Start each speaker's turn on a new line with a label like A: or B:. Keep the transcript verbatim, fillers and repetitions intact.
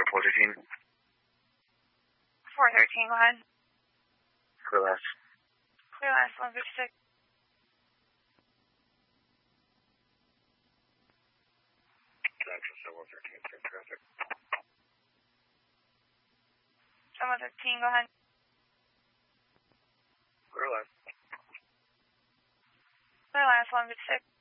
A: four thirteen.
B: four thirteen, go ahead.
A: Clear last.
B: Clear last, one fifty-six.
A: one thirteen, traffic.
B: one thirteen, go ahead.
A: Clear last.
B: Clear last, one fifty-six.